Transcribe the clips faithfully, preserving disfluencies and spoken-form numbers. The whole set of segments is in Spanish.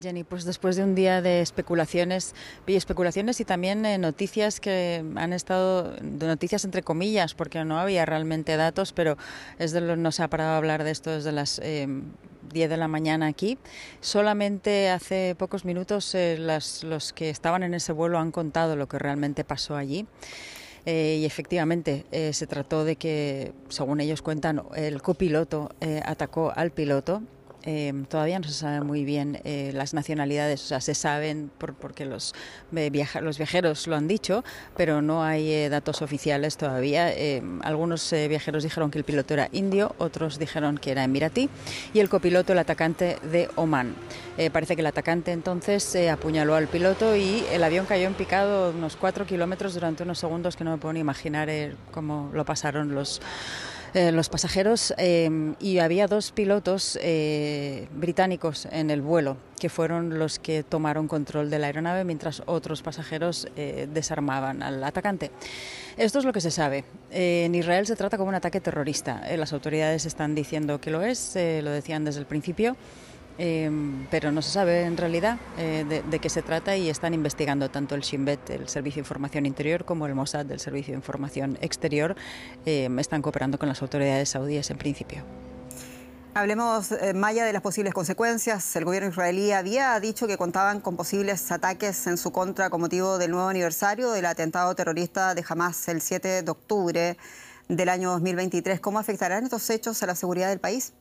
Jenny, pues después de un día de especulaciones y especulaciones y también eh, noticias que han estado, de noticias entre comillas, porque no había realmente datos, pero es de lo, no se ha parado a hablar de esto desde las eh, diez de la mañana aquí. Solamente hace pocos minutos eh, las, los que estaban en ese vuelo han contado lo que realmente pasó allí. Eh, y efectivamente eh, se trató de que, según ellos cuentan, el copiloto eh, atacó al piloto. Eh, todavía no se sabe muy bien eh, las nacionalidades, o sea, se saben por, porque los, eh, viaja, los viajeros lo han dicho, pero no hay eh, datos oficiales todavía. Eh, algunos eh, viajeros dijeron que el piloto era indio, otros dijeron que era emiratí y el copiloto el atacante de Omán. Eh, parece que el atacante entonces eh, apuñaló al piloto y el avión cayó en picado unos cuatro kilómetros durante unos segundos que no me puedo ni imaginar eh, cómo lo pasaron los Eh, los pasajeros eh, y había dos pilotos eh, británicos en el vuelo que fueron los que tomaron control de la aeronave mientras otros pasajeros eh, desarmaban al atacante. Esto es lo que se sabe. Eh, en Israel se trata como un ataque terrorista. Eh, las autoridades están diciendo que lo es, eh, lo decían desde el principio. Eh, pero no se sabe en realidad eh, de, de qué se trata y están investigando tanto el Shin Bet, el Servicio de Información Interior, como el Mossad, del Servicio de Información Exterior. Eh, están cooperando con las autoridades saudíes en principio. Hablemos, eh, Maya, de las posibles consecuencias. El gobierno israelí había dicho que contaban con posibles ataques en su contra con motivo del nuevo aniversario del atentado terrorista de Hamas el siete de octubre del año dos mil veintitrés. ¿Cómo afectarán estos hechos a la seguridad del país?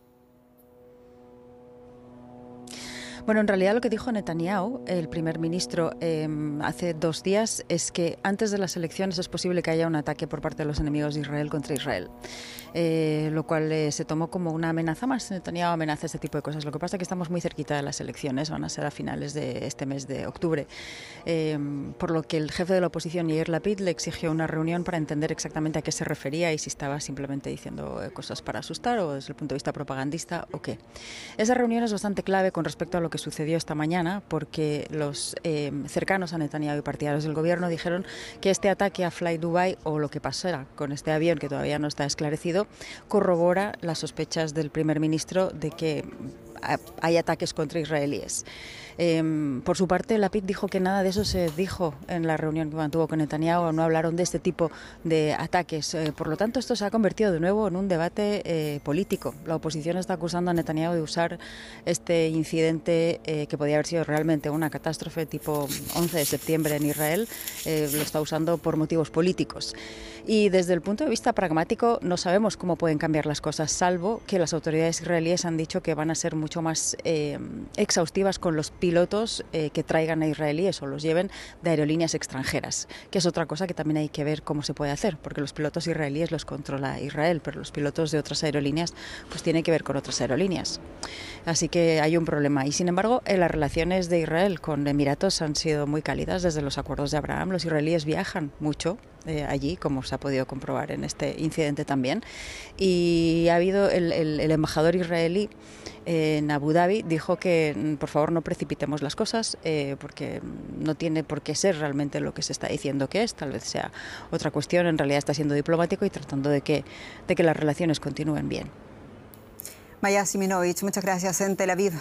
Bueno, en realidad lo que dijo Netanyahu, el primer ministro, eh, hace dos días es que antes de las elecciones es posible que haya un ataque por parte de los enemigos de Israel contra Israel, eh, lo cual eh, se tomó como una amenaza más. Netanyahu amenaza este tipo de cosas. Lo que pasa es que estamos muy cerquita de las elecciones, van a ser a finales de este mes de octubre, eh, por lo que el jefe de la oposición, Yair Lapid, le exigió una reunión para entender exactamente a qué se refería y si estaba simplemente diciendo cosas para asustar o desde el punto de vista propagandista o qué. Esa reunión es bastante clave con respecto a lo que que sucedió esta mañana, porque los eh, cercanos a Netanyahu y partidarios del gobierno dijeron que este ataque a Fly Dubai o lo que pasara con este avión, que todavía no está esclarecido, corrobora las sospechas del primer ministro de que hay ataques contra israelíes. Eh, por su parte, Lapid dijo que nada de eso se dijo en la reunión que mantuvo con Netanyahu, no hablaron de este tipo de ataques. Eh, por lo tanto, esto se ha convertido de nuevo en un debate eh, político. La oposición está acusando a Netanyahu de usar este incidente eh, que podía haber sido realmente una catástrofe tipo once de septiembre en Israel, eh, lo está usando por motivos políticos. Y desde el punto de vista pragmático no sabemos cómo pueden cambiar las cosas, salvo que las autoridades israelíes han dicho que van a ser mucho más eh, exhaustivas con los pilotos eh, que traigan a israelíes o los lleven de aerolíneas extranjeras, que es otra cosa que también hay que ver cómo se puede hacer, porque los pilotos israelíes los controla Israel, pero los pilotos de otras aerolíneas pues tienen que ver con otras aerolíneas. Así que hay un problema. Y sin embargo, eh, las relaciones de Israel con Emiratos han sido muy cálidas desde los acuerdos de Abraham. Los israelíes viajan mucho eh, allí, como se ha podido comprobar en este incidente también. Y ha habido el, el, el embajador israelí eh, en Abu Dhabi dijo que por favor no precipitemos las cosas eh, porque no tiene por qué ser realmente lo que se está diciendo que es. Tal vez sea otra cuestión. En realidad está siendo diplomático y tratando de que, de que las relaciones continúen bien. Maya Siminovich, muchas gracias en Tel Aviv.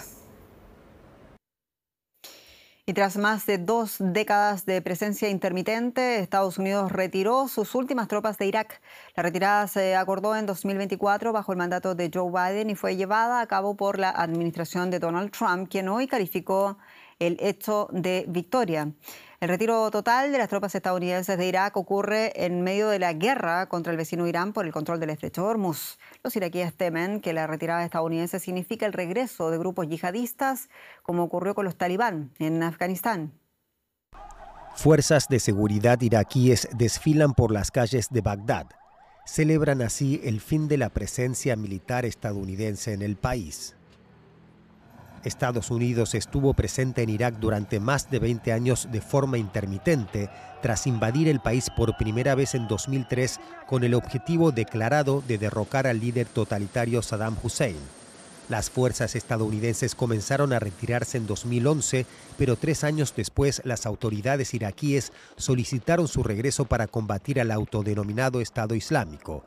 Y tras más de dos décadas de presencia intermitente, Estados Unidos retiró sus últimas tropas de Irak. La retirada se acordó en dos mil veinticuatro bajo el mandato de Joe Biden y fue llevada a cabo por la administración de Donald Trump, quien hoy calificó el hecho de victoria. El retiro total de las tropas estadounidenses de Irak ocurre en medio de la guerra contra el vecino Irán por el control del estrecho de Hormuz. Los iraquíes temen que la retirada estadounidense significa el regreso de grupos yihadistas, como ocurrió con los talibán en Afganistán. Fuerzas de seguridad iraquíes desfilan por las calles de Bagdad. Celebran así el fin de la presencia militar estadounidense en el país. Estados Unidos estuvo presente en Irak durante más de veinte años de forma intermitente, tras invadir el país por primera vez en dos mil tres con el objetivo declarado de derrocar al líder totalitario Saddam Hussein. Las fuerzas estadounidenses comenzaron a retirarse en dos mil once, pero tres años después las autoridades iraquíes solicitaron su regreso para combatir al autodenominado Estado Islámico.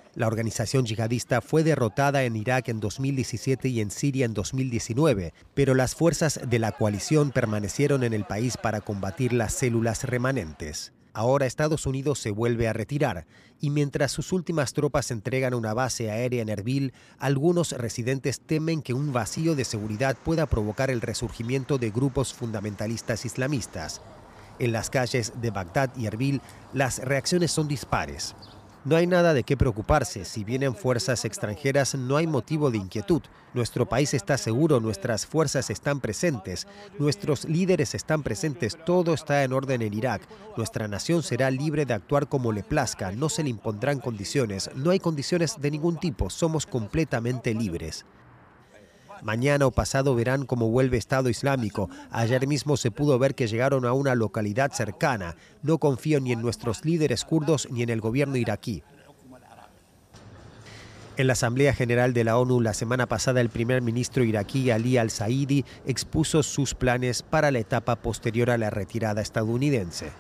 La organización yihadista fue derrotada en Irak en dos mil diecisiete y en Siria en dos mil diecinueve, pero las fuerzas de la coalición permanecieron en el país para combatir las células remanentes. Ahora Estados Unidos se vuelve a retirar y mientras sus últimas tropas entregan una base aérea en Erbil, algunos residentes temen que un vacío de seguridad pueda provocar el resurgimiento de grupos fundamentalistas islamistas. En las calles de Bagdad y Erbil, las reacciones son dispares. No hay nada de qué preocuparse. Si vienen fuerzas extranjeras, no hay motivo de inquietud. Nuestro país está seguro, nuestras fuerzas están presentes, nuestros líderes están presentes, todo está en orden en Irak. Nuestra nación será libre de actuar como le plazca, no se le impondrán condiciones, no hay condiciones de ningún tipo, somos completamente libres. Mañana o pasado verán cómo vuelve Estado Islámico. Ayer mismo se pudo ver que llegaron a una localidad cercana. No confío ni en nuestros líderes kurdos ni en el gobierno iraquí. En la Asamblea General de la ONU la semana pasada, el primer ministro iraquí Ali al-Saidi expuso sus planes para la etapa posterior a la retirada estadounidense.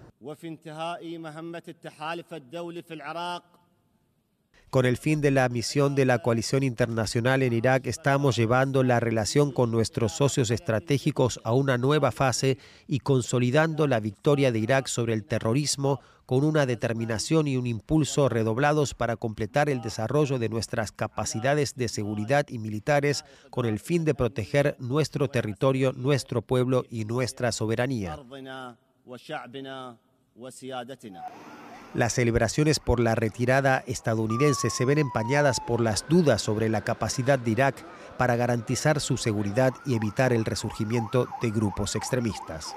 Con el fin de la misión de la coalición internacional en Irak, estamos llevando la relación con nuestros socios estratégicos a una nueva fase y consolidando la victoria de Irak sobre el terrorismo con una determinación y un impulso redoblados para completar el desarrollo de nuestras capacidades de seguridad y militares con el fin de proteger nuestro territorio, nuestro pueblo y nuestra soberanía. Las celebraciones por la retirada estadounidense se ven empañadas por las dudas sobre la capacidad de Irak para garantizar su seguridad y evitar el resurgimiento de grupos extremistas.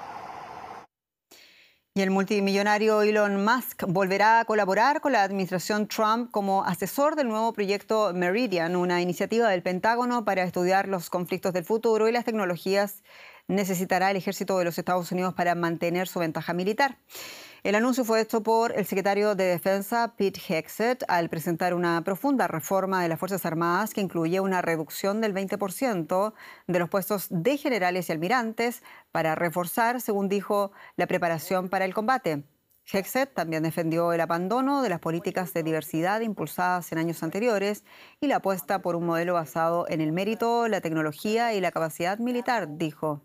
Y el multimillonario Elon Musk volverá a colaborar con la administración Trump como asesor del nuevo proyecto Meridian, una iniciativa del Pentágono para estudiar los conflictos del futuro y las tecnologías necesitará el ejército de los Estados Unidos para mantener su ventaja militar. El anuncio fue hecho por el secretario de Defensa, Pete Hegseth, al presentar una profunda reforma de las Fuerzas Armadas que incluye una reducción del veinte por ciento de los puestos de generales y almirantes para reforzar, según dijo, la preparación para el combate. Hegseth también defendió el abandono de las políticas de diversidad impulsadas en años anteriores y la apuesta por un modelo basado en el mérito, la tecnología y la capacidad militar, dijo.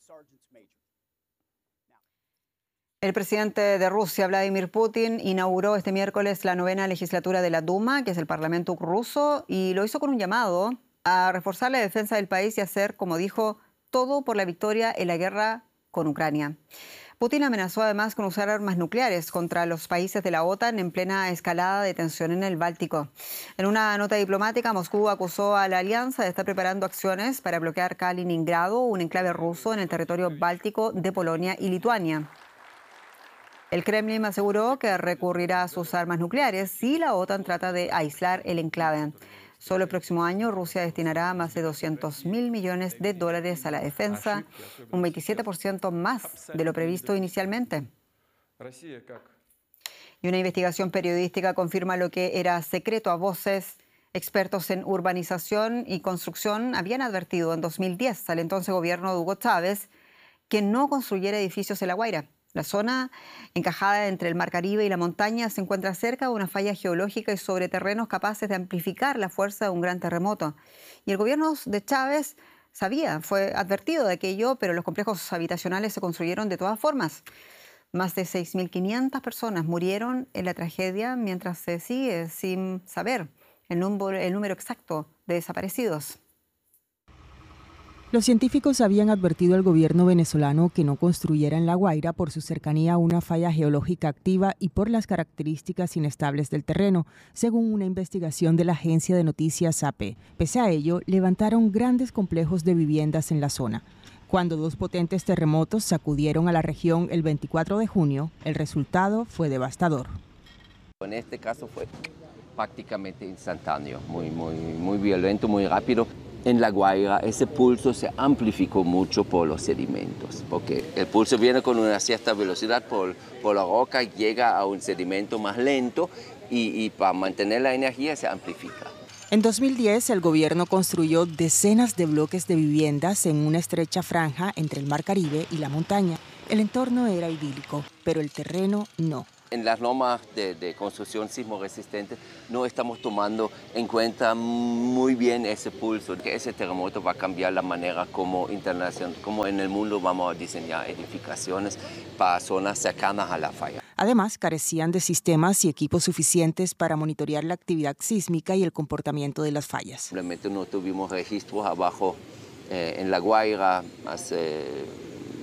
El presidente de Rusia, Vladimir Putin, inauguró este miércoles la novena legislatura de la Duma, que es el parlamento ruso, y lo hizo con un llamado a reforzar la defensa del país y hacer, como dijo, todo por la victoria en la guerra con Ucrania. Putin amenazó además con usar armas nucleares contra los países de la OTAN en plena escalada de tensión en el Báltico. En una nota diplomática, Moscú acusó a la alianza de estar preparando acciones para bloquear Kaliningrado, un enclave ruso en el territorio báltico de Polonia y Lituania. El Kremlin aseguró que recurrirá a sus armas nucleares si la OTAN trata de aislar el enclave. Solo el próximo año Rusia destinará más de doscientos mil millones de dólares a la defensa, un veintisiete por ciento más de lo previsto inicialmente. Y una investigación periodística confirma lo que era secreto a voces. Expertos en urbanización y construcción habían advertido en dos mil diez al entonces gobierno de Hugo Chávez que no construyera edificios en La Guaira. La zona, encajada entre el Mar Caribe y la montaña, se encuentra cerca de una falla geológica y sobre terrenos capaces de amplificar la fuerza de un gran terremoto. Y el gobierno de Chávez sabía, fue advertido de aquello, pero los complejos habitacionales se construyeron de todas formas. Más de seis mil quinientas personas murieron en la tragedia, mientras se sigue sin saber el número, el número exacto de desaparecidos. Los científicos habían advertido al gobierno venezolano que no construyera en La Guaira por su cercanía a una falla geológica activa y por las características inestables del terreno, según una investigación de la agencia de noticias A P. Pese a ello, levantaron grandes complejos de viviendas en la zona. Cuando dos potentes terremotos sacudieron a la región el veinticuatro de junio, el resultado fue devastador. En este caso fue prácticamente instantáneo, muy, muy, muy violento, muy rápido. En La Guaira ese pulso se amplificó mucho por los sedimentos, porque el pulso viene con una cierta velocidad por, por la roca, llega a un sedimento más lento y, y para mantener la energía se amplifica. En dos mil diez, el gobierno construyó decenas de bloques de viviendas en una estrecha franja entre el Mar Caribe y la montaña. El entorno era idílico, pero el terreno no. En las normas de, de construcción sismo resistente no estamos tomando en cuenta muy bien ese pulso, que ese terremoto va a cambiar la manera como, internacional, como en el mundo vamos a diseñar edificaciones para zonas cercanas a la falla. Además, carecían de sistemas y equipos suficientes para monitorear la actividad sísmica y el comportamiento de las fallas. Simplemente no tuvimos registros abajo eh, en La Guaira hace